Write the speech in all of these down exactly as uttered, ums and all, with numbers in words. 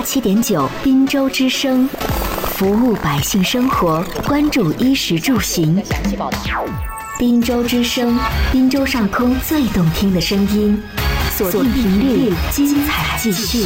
八七点九滨州之声，服务百姓生活，关注衣食住行。滨州之声，滨州上空最动听的声音，锁定频率，精彩继续。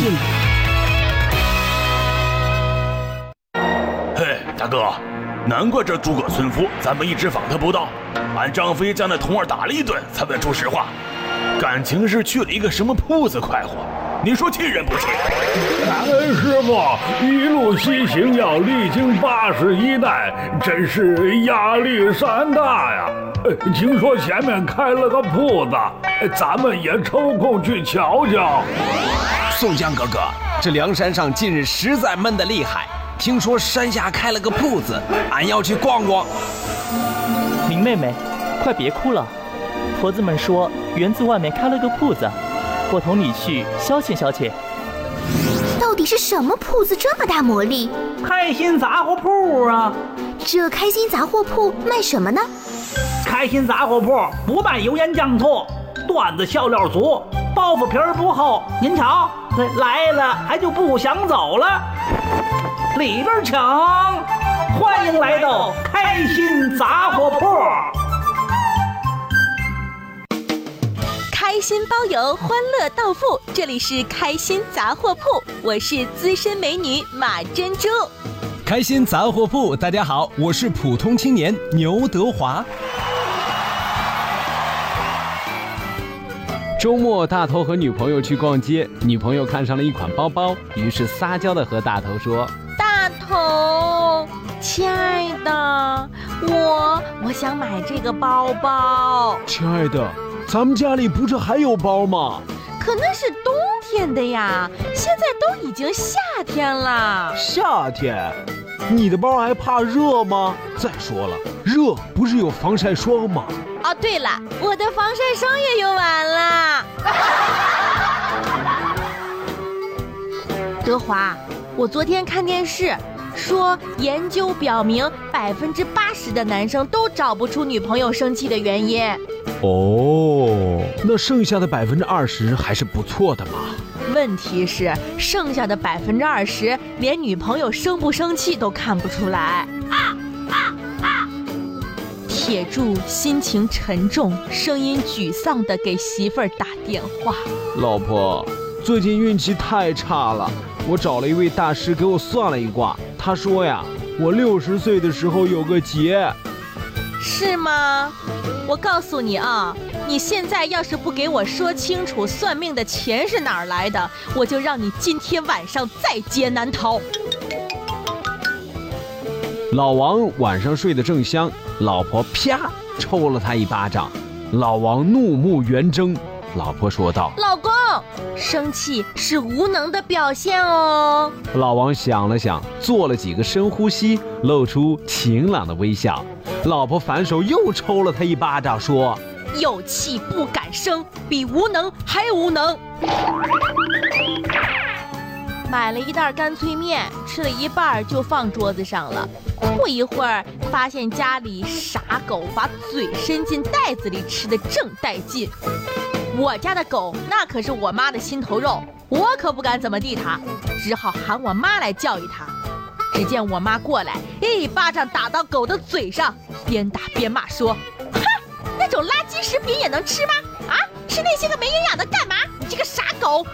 嘿，大哥，难怪这诸葛村夫咱们一直访他不到，俺张飞将那童儿打了一顿，才问出实话。感情是去了一个什么铺子快活，你说气人不气？ 哎，师傅，一路西行要历经八十一代，真是压力山大呀！听说前面开了个铺子，咱们也抽空去瞧瞧。 宋江哥哥，这梁山上近日实在闷得厉害，听说山下开了个铺子，俺要去逛逛。 明妹妹，快别哭了，婆子们说园子外面开了个铺子，我同你去消遣消遣。 到底是什么铺子这么大魔力？ 开心杂货铺啊！ 这开心杂货铺卖什么呢？ 开心杂货铺不卖油盐酱醋，段子笑料足，包袱皮儿不厚。您瞧，来了还就不想走了。里边请，欢迎来到开心杂货铺。 开心包邮，欢乐到付，这里是开心杂货铺，我是资深美女马珍珠。 开心杂货铺，大家好，我是普通青年牛德华。 周末，大头和女朋友去逛街，女朋友看上了一款包包，于是撒娇地和大头说： 大头，亲爱的，我我想买这个包包。 亲爱的，咱们家里不是还有包吗？ 可那是冬天的呀，现在都已经夏天了。 夏天？你的包还怕热吗？再说了，热不是有防晒霜吗？ 哦，对了，我的防晒霜也用完了。德华，我昨天看电视说，研究表明百分之八十的男生都找不出女朋友生气的原因。 哦，那剩下的百分之二十还是不错的嘛。 问题是，剩下的百分之二十连女朋友生不生气都看不出来。啊啊啊！铁柱心情沉重，声音沮丧地给媳妇儿打电话： 老婆，最近运气太差了，我找了一位大师给我算了一卦，他说呀，我六十岁的时候有个劫。 是吗？我告诉你啊，你现在要是不给我说清楚算命的钱是哪儿来的，我就让你今天晚上再劫难逃。 老王晚上睡得正香，老婆啪抽了他一巴掌，老王怒目圆睁，老婆说道： 老公，生气是无能的表现哦。 老王想了想，做了几个深呼吸，露出晴朗的微笑。老婆反手又抽了他一巴掌，说： 有气不敢生，比无能还无能。买了一袋干脆面，吃了一半就放桌子上了。不一会儿，发现家里傻狗把嘴伸进袋子里吃得正带劲。我家的狗那可是我妈的心头肉，我可不敢怎么地它，只好喊我妈来教育它。只见我妈过来，一巴掌打到狗的嘴上，边打边骂说：哼，那种垃圾食品也能吃吗？啊，吃那些个没营养的干嘛？你这个傻狗！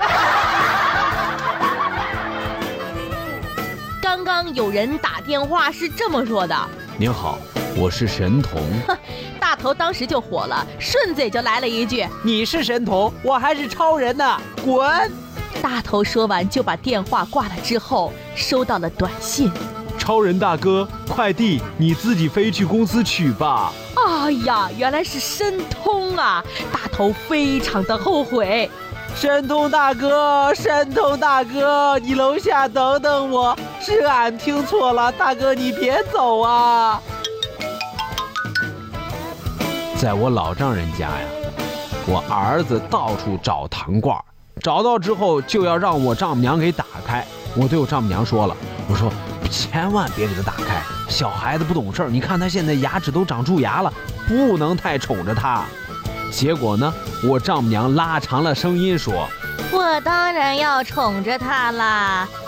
刚刚有人打电话是这么说的： 您好，我是神童。 大头当时就火了，顺嘴就来了一句： 你是神童，我还是超人呢，滚！ 大头说完就把电话挂了，之后收到了短信： 超人大哥，快递你自己飞去公司取吧。 哎呀，原来是申通啊！大头非常的后悔。 申通大哥，申通大哥，你楼下等等我，是俺听错了，大哥你别走啊！ 在我老丈人家呀，我儿子到处找糖罐，找到之后就要让我丈母娘给打开。我对我丈母娘说了，我说千万别给他打开，小孩子不懂事儿，你看他现在牙齿都长蛀牙了，不能太宠着他。结果呢，我丈母娘拉长了声音说： 我当然要宠着他啦，